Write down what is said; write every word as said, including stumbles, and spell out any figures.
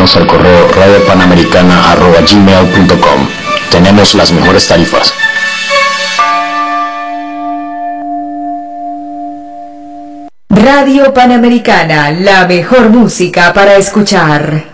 escríbenos al correo radio panamericana arroba gmail punto com. Tenemos las mejores tarifas. Radio Panamericana, la mejor música para escuchar.